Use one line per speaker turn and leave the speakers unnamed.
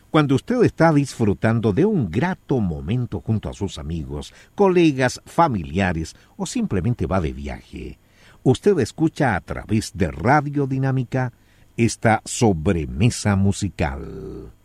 Cuando usted está disfrutando de un grato momento junto a sus amigos, colegas, familiares o simplemente va de viaje, usted escucha a través de Radio Dinámica esta sobremesa musical.